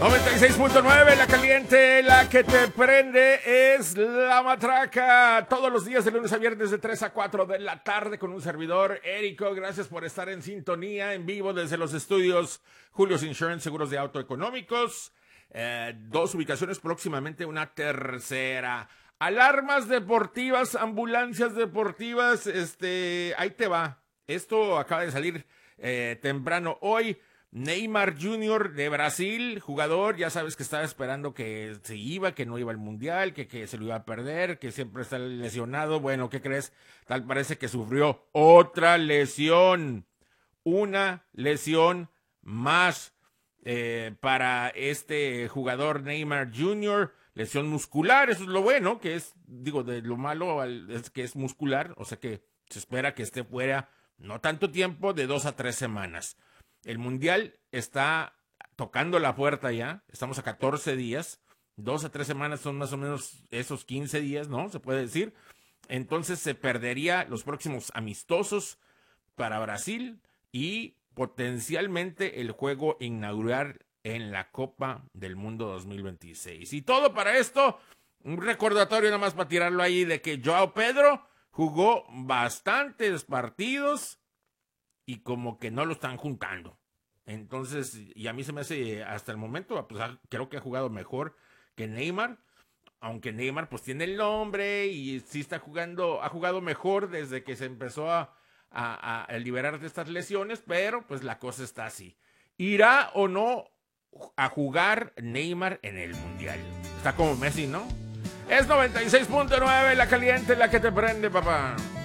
96.9, la caliente, la que te prende es La Matraca. Todos los días de lunes a viernes de 3 a 4 de la tarde con un servidor, Érico. Gracias por estar en sintonía, en vivo desde los estudios Julio's Insurance, seguros de auto económicos. 2 ubicaciones, próximamente una tercera. Alarmas deportivas, ambulancias deportivas, ahí te va. Esto acaba de salir temprano hoy. Neymar Jr. de Brasil, jugador, ya sabes que estaba esperando que se iba, que no iba al Mundial, que se lo iba a perder, que siempre está lesionado. Bueno, ¿qué crees? Tal parece que sufrió otra lesión. Una lesión más para este jugador Neymar Jr., lesión muscular. Eso es lo bueno, que es, digo, de lo malo es que es muscular, o sea que se espera que esté fuera no tanto tiempo, de 2 a 3 semanas. El Mundial está tocando la puerta ya, estamos a 14 días, 2 a 3 semanas son más o menos esos 15 días, ¿no? Se puede decir. Entonces se perdería los próximos amistosos para Brasil y potencialmente el juego inaugural en la Copa del Mundo 2026. Y todo para esto, un recordatorio nada más para tirarlo ahí de que Joao Pedro jugó bastantes partidos y como que no lo están juntando. Entonces, y a mí se me hace hasta el momento, pues creo que ha jugado mejor que Neymar, aunque Neymar pues tiene el nombre y sí está jugando, ha jugado mejor desde que se empezó a liberar de estas lesiones, pero pues la cosa está así. ¿Irá o no a jugar Neymar en el Mundial? Está como Messi, ¿no? Es 96.9, la caliente, la que te prende, papá.